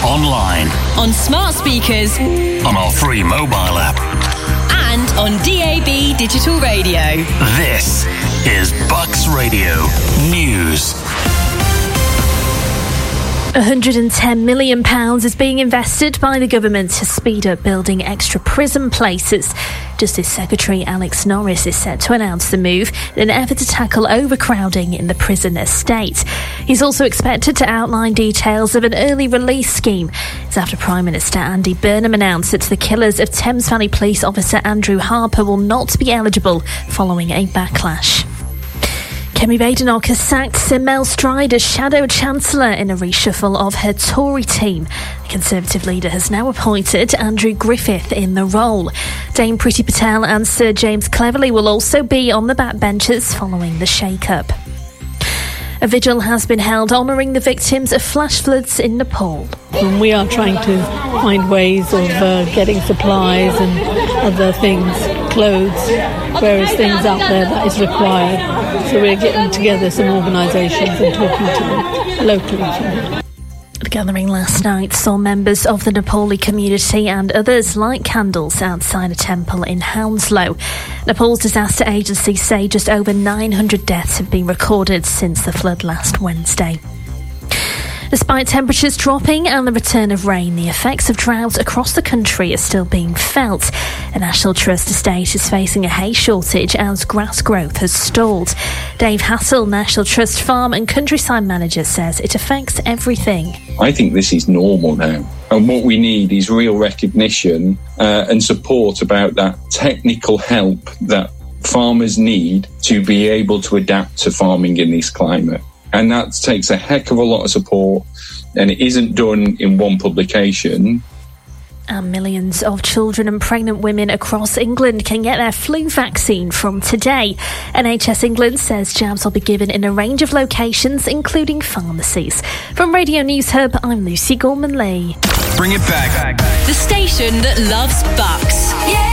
online, on smart speakers, on our free mobile app, and on DAB digital radio. This is Bucks Radio News. £110 million is being invested by the government to speed up building extra prison places. Justice Secretary Alex Norris is set to announce the move in an effort to tackle overcrowding in the prison estate. He's also expected to outline details of an early release scheme. It's after Prime Minister Andy Burnham announced that the killers of Thames Valley Police Officer Andrew Harper will not be eligible following a backlash. Kemi Badenoch has sacked Sir Mel Stride as Shadow Chancellor in a reshuffle of her Tory team. The Conservative leader has now appointed Andrew Griffith in the role. Dame Priti Patel and Sir James Cleverly will also be on the backbenches following the shake-up. A vigil has been held honouring the victims of flash floods in Nepal. We are trying to find ways of getting supplies and other things, clothes, various things out there that is required. So we're getting together some organisations and talking to them locally. The gathering last night saw members of the Nepali community and others light candles outside a temple in Hounslow. Nepal's disaster agency say just over 900 deaths have been recorded since the flood last Wednesday. Despite temperatures dropping and the return of rain, the effects of drought across the country are still being felt. A National Trust estate is facing a hay shortage as grass growth has stalled. Dave Hassel, National Trust Farm and Countryside Manager, says it affects everything. I think this is normal now. And what we need is real recognition and support about that technical help that farmers need to be able to adapt to farming in this climate. And that takes a heck of a lot of support, and it isn't done in one publication. And millions of children and pregnant women across England can get their flu vaccine from today. NHS England says jabs will be given in a range of locations, including pharmacies. From Radio News Hub, I'm Lucy Gorman-Lee. Bring it back. The station that loves Bucks. Yeah!